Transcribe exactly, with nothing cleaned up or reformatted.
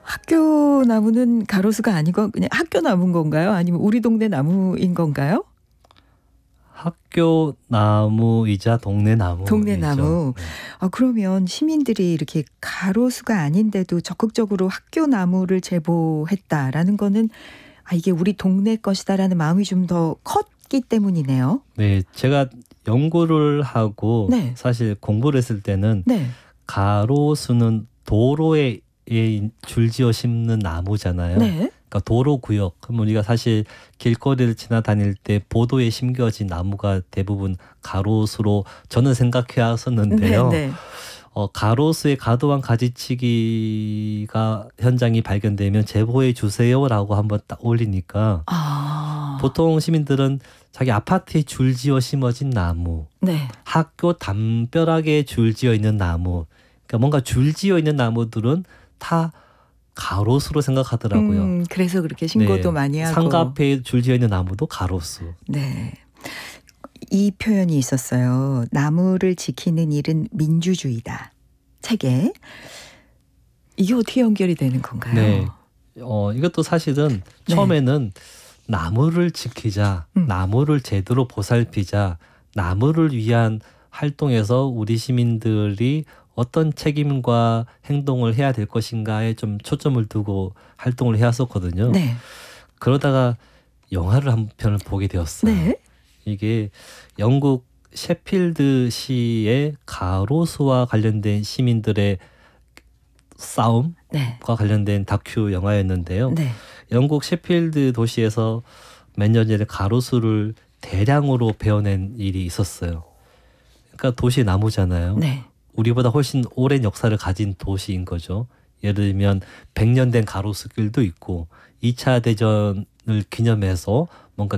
학교 나무는 가로수가 아니고 그냥 학교 나무인 건가요? 아니면 우리 동네 나무인 건가요? 학교 나무이자 동네 나무. 동네 나무. 네. 아, 그러면 시민들이 이렇게 가로수가 아닌데도 적극적으로 학교 나무를 제보했다라는 거는 아, 이게 우리 동네 것이다라는 마음이 좀 더 컸기 때문이네요. 네, 제가 연구를 하고 네. 사실 공부를 했을 때는 네. 가로수는 도로에 줄지어 심는 나무잖아요. 네. 그러니까 도로 구역. 그럼 우리가 사실 길거리를 지나다닐 때 보도에 심겨진 나무가 대부분 가로수로 저는 생각해 왔었는데요. 네, 네. 어, 가로수의 과도한 가지치기가 현장이 발견되면 제보해 주세요라고 한번 딱 올리니까 아. 보통 시민들은 자기 아파트에 줄지어 심어진 나무, 네. 학교 담벼락에 줄지어 있는 나무, 그러니까 뭔가 줄지어 있는 나무들은 다 가로수로 생각하더라고요. 음, 그래서 그렇게 신고도 네. 많이 하고. 상가 앞에 줄지어 있는 나무도 가로수. 네. 이 표현이 있었어요. 나무를 지키는 일은 민주주의다. 책에. 이게 어떻게 연결이 되는 건가요? 네. 어, 이것도 사실은 네. 처음에는 나무를 지키자, 음. 나무를 제대로 보살피자, 나무를 위한 활동에서 우리 시민들이 어떤 책임과 행동을 해야 될 것인가에 좀 초점을 두고 활동을 해왔었거든요. 네. 그러다가 영화를 한 편을 보게 되었어요. 네. 이게 영국 셰필드시의 가로수와 관련된 시민들의 싸움과 네. 관련된 다큐 영화였는데요. 네. 영국 셰필드 도시에서 몇 년 전에 가로수를 대량으로 베어낸 일이 있었어요. 그러니까 도시 나무잖아요. 네. 우리보다 훨씬 오랜 역사를 가진 도시인 거죠. 예를 들면 백 년 된 가로수길도 있고 이 차 대전을 기념해서 뭔가